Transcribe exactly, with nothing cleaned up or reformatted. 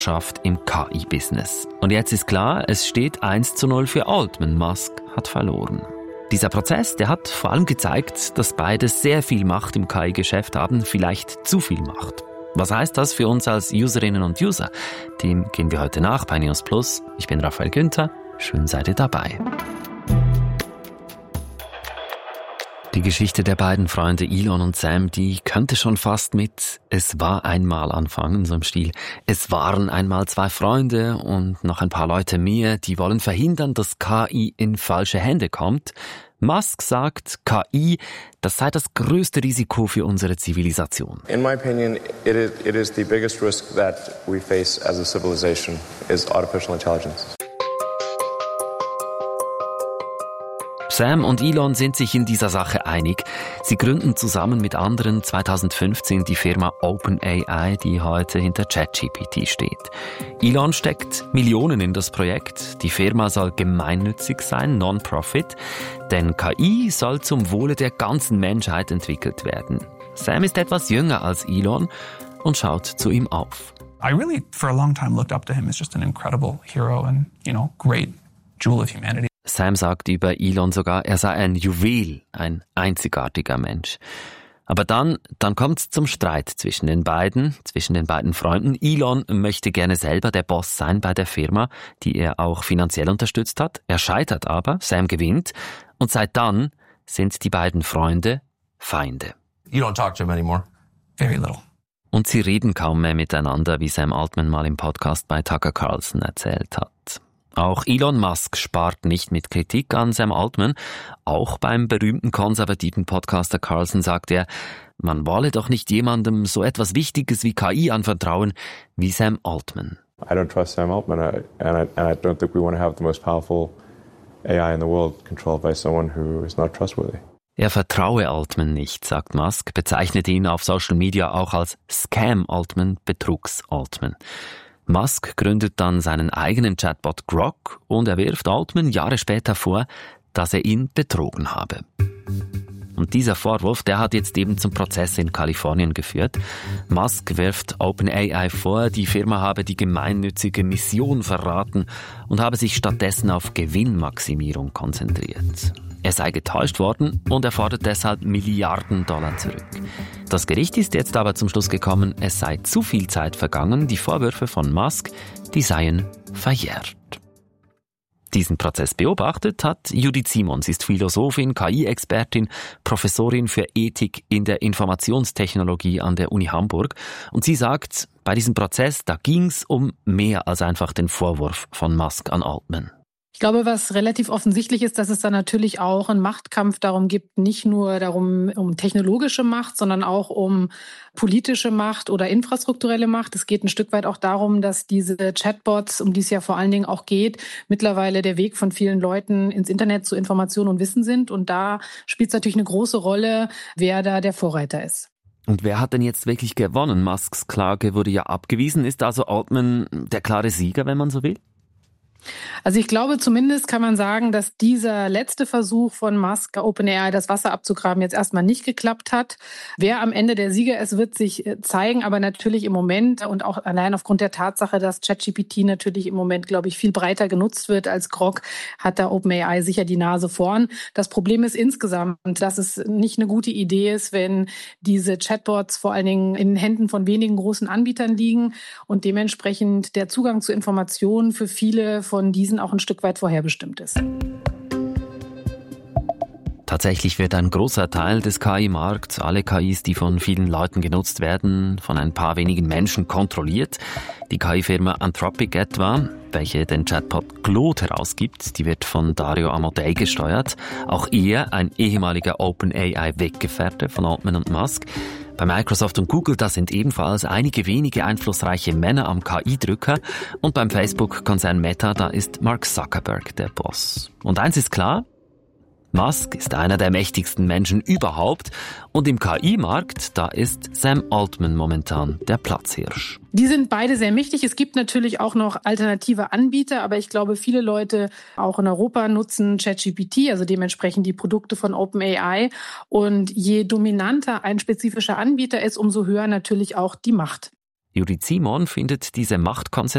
im K I-Business. Und jetzt ist klar, es steht eins zu null für Altman. Musk hat verloren. Dieser Prozess, der hat vor allem gezeigt, dass beide sehr viel Macht im K I-Geschäft haben, vielleicht zu viel Macht. Was heißt das für uns als Userinnen und User? Dem gehen wir heute nach bei News Plus. Ich bin Raphael Günther. Schön seid ihr dabei. Die Geschichte der beiden Freunde Elon und Sam, die könnte schon fast mit "Es war einmal" anfangen, so im Stil. Es waren einmal zwei Freunde und noch ein paar Leute mehr, die wollen verhindern, dass K I in falsche Hände kommt. Musk sagt, K I, das sei das größte Risiko für unsere Zivilisation. In my opinion, it is, it is the biggest risk that we face as a civilization is artificial intelligence. Sam und Elon sind sich in dieser Sache einig. Sie gründen zusammen mit anderen zweitausendfünfzehn die Firma OpenAI, die heute hinter ChatGPT steht. Elon steckt Millionen in das Projekt. Die Firma soll gemeinnützig sein, Non-Profit, denn K I soll zum Wohle der ganzen Menschheit entwickelt werden. Sam ist etwas jünger als Elon und schaut zu ihm auf. I really, for a long time, looked up to him as just an incredible hero and, you know, great jewel of humanity. Sam sagt über Elon sogar, er sei ein Juwel, ein einzigartiger Mensch. Aber dann, dann kommt's zum Streit zwischen den beiden, zwischen den beiden Freunden. Elon möchte gerne selber der Boss sein bei der Firma, die er auch finanziell unterstützt hat. Er scheitert aber, Sam gewinnt. Und seit dann sind die beiden Freunde Feinde. You don't talk to him anymore? Very little. Und sie reden kaum mehr miteinander, wie Sam Altman mal im Podcast bei Tucker Carlson erzählt hat. Auch Elon Musk spart nicht mit Kritik an Sam Altman. Auch beim berühmten konservativen Podcaster Carlson sagt er, man wolle doch nicht jemandem so etwas Wichtiges wie K I anvertrauen wie Sam Altman. I don't trust Sam Altman, and I, and I don't think we want to have the most powerful A I in the world controlled by someone who is not trustworthy. Er vertraue Altman nicht, sagt Musk, bezeichnet ihn auf Social Media auch als Scam Altman, Betrugs Altman. Musk gründet dann seinen eigenen Chatbot Grok und er wirft Altman Jahre später vor, dass er ihn betrogen habe. Und dieser Vorwurf, der hat jetzt eben zum Prozess in Kalifornien geführt. Musk wirft OpenAI vor, die Firma habe die gemeinnützige Mission verraten und habe sich stattdessen auf Gewinnmaximierung konzentriert. Er sei getäuscht worden und er fordert deshalb Milliarden Dollar zurück. Das Gericht ist jetzt aber zum Schluss gekommen, es sei zu viel Zeit vergangen, die Vorwürfe von Musk, die seien verjährt. Diesen Prozess beobachtet hat Judith Simon. Sie ist Philosophin, K I-Expertin, Professorin für Ethik in der Informationstechnologie an der Uni Hamburg. Und sie sagt, bei diesem Prozess, da ging es um mehr als einfach den Vorwurf von Musk an Altman. Ich glaube, was relativ offensichtlich ist, dass es da natürlich auch einen Machtkampf darum gibt, nicht nur darum um technologische Macht, sondern auch um politische Macht oder infrastrukturelle Macht. Es geht ein Stück weit auch darum, dass diese Chatbots, um die es ja vor allen Dingen auch geht, mittlerweile der Weg von vielen Leuten ins Internet zu Information und Wissen sind. Und da spielt es natürlich eine große Rolle, wer da der Vorreiter ist. Und wer hat denn jetzt wirklich gewonnen? Musks Klage wurde ja abgewiesen. Ist also Altman der klare Sieger, wenn man so will? Also ich glaube, zumindest kann man sagen, dass dieser letzte Versuch von Musk, OpenAI das Wasser abzugraben, jetzt erstmal nicht geklappt hat. Wer am Ende der Sieger ist, wird sich zeigen. Aber natürlich im Moment und auch allein aufgrund der Tatsache, dass ChatGPT natürlich im Moment, glaube ich, viel breiter genutzt wird als Grok, hat da OpenAI sicher die Nase vorn. Das Problem ist insgesamt, dass es nicht eine gute Idee ist, wenn diese Chatbots vor allen Dingen in den Händen von wenigen großen Anbietern liegen und dementsprechend der Zugang zu Informationen für viele von diesen auch ein Stück weit vorherbestimmt ist. Tatsächlich wird ein großer Teil des K I-Markts, alle K Is, die von vielen Leuten genutzt werden, von ein paar wenigen Menschen kontrolliert. Die K I-Firma Anthropic etwa, welche den Chatbot Claude herausgibt, die wird von Dario Amodei gesteuert. Auch er, ein ehemaliger OpenAI-Weggefährte von Altman und Musk. Bei Microsoft und Google, da sind ebenfalls einige wenige einflussreiche Männer am K I-Drücker. Und beim Facebook-Konzern Meta, da ist Mark Zuckerberg der Boss. Und eins ist klar, Musk ist einer der mächtigsten Menschen überhaupt und im K I-Markt, da ist Sam Altman momentan der Platzhirsch. Die sind beide sehr mächtig. Es gibt natürlich auch noch alternative Anbieter, aber ich glaube, viele Leute auch in Europa nutzen ChatGPT, also dementsprechend die Produkte von OpenAI. Und je dominanter ein spezifischer Anbieter ist, umso höher natürlich auch die Macht. Judith Simon findet diese Machtkonzentration